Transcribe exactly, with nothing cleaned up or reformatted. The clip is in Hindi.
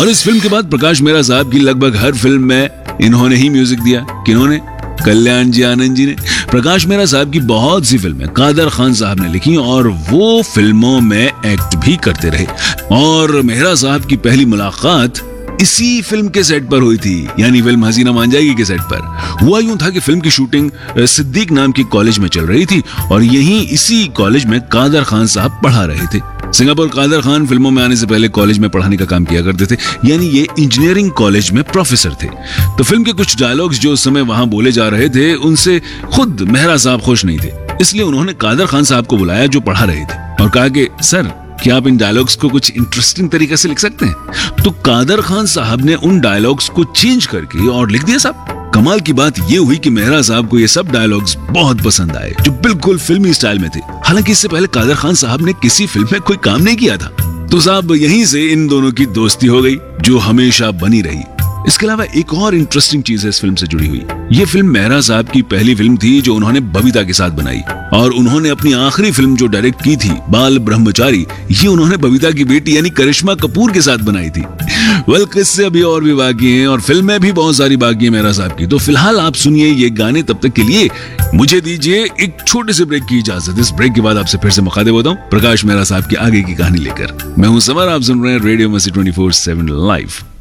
और इस फिल्म के बाद प्रकाश मेहरा साहब की लगभग हर फिल्म में इन्होंने ही म्यूजिक दिया। किन्होंने? कल्याण जी आनंद जी ने। प्रकाश मेहरा साहब की बहुत सी फिल्में कादर खान साहब ने लिखी और वो फिल्मों में एक्ट भी करते रहे। और मेहरा साहब की पहली मुलाकात इसी फिल्म के सेट पर हुई थी, यानी फिल्म हसीना मान जाएगी के सेट पर। हुआ यूं था कि फिल्म की शूटिंग सिद्दीक नाम की कॉलेज में चल रही थी और यहीं इसी कॉलेज में कादर खान साहब पढ़ा रहे थे। सिंगापुर कादर खान फिल्मों में आने से पहले कॉलेज में पढ़ाने का काम किया करते थे, यानी ये इंजीनियरिंग कॉलेज में प्रोफेसर थे। तो फिल्म के कुछ डायलॉग्स जो उस समय वहां बोले जा रहे थे उनसे खुद मेहरा साहब खुश नहीं थे, इसलिए उन्होंने कादर खान साहब को बुलाया जो पढ़ा रहे थे और कहा कि सर क्या आप इन डायलॉग्स को कुछ इंटरेस्टिंग तरीके से लिख सकते हैं? तो कादर खान साहब ने उन डायलॉग्स को चेंज करके और लिख दिया साहब। कमाल की बात ये हुई कि मेहरा साहब को ये सब डायलॉग्स बहुत पसंद आए जो बिल्कुल फिल्मी स्टाइल में थे। हालांकि इससे पहले कादर खान साहब ने किसी फिल्म में कोई काम नहीं किया था। तो साहब यहीं से इन दोनों की दोस्ती हो गई जो हमेशा बनी रही। इसके अलावा एक और इंटरेस्टिंग चीज है इस फिल्म से जुड़ी हुई। ये फिल्म मेहरा साहब की पहली फिल्म थी जो उन्होंने बबीता के साथ बनाई और उन्होंने अपनी आखिरी फिल्म जो डायरेक्ट की थी बाल ब्रह्मचारी, ये उन्होंने बबीता की बेटी यानी करिश्मा कपूर के साथ बनाई थी। वेल किस्से अभी और भी बाकी हैं और फिल्में भी बहुत सारी बाकी हैं मेहरा साहब की। तो फिलहाल आप सुनिए ये गाने, तब तक के लिए मुझे दीजिए एक छोटे से ब्रेक की इजाजत। इस ब्रेक के बाद आपसे फिर से मुखातिब होता हूँ प्रकाश मेहरा साहब की आगे की कहानी लेकर। मैं हूँ समर, आप सुन रहे हैं रेडियो मस्ती ट्वेंटी फोर सेवन लाइव।